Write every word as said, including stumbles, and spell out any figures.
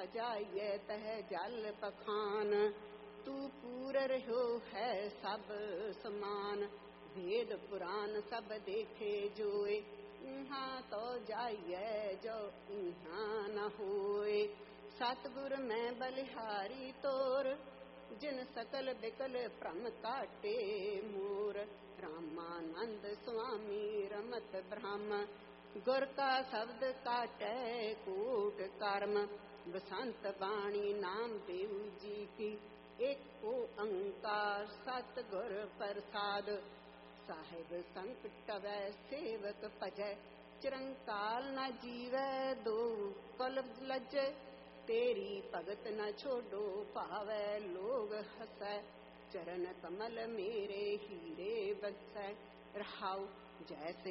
जाइए तह जल पखान। तू पूर रहो है सब समान, वेद पुराण सब देखे जोए। इहाँ तो जाइए जो इहाँ न होए। सतगुर में बलिहारी तोर, जिन सकल बिकल भ्रम काटे मोर। रामानंद स्वामी रमत ब्रह्म, गुर का शब्द काटे कोट कर्म। बसंत बाणी नाम देव जी की, एक ओंकार सतगुर प्रसाद। साहिब संकट वै सेवक भजै, चिरंकाल न जीवै दो कल लजै। तेरी भगत न छोड़ो पावै लोग हसै, चरण कमल मेरे हीरे बसै। रहाउ जैसे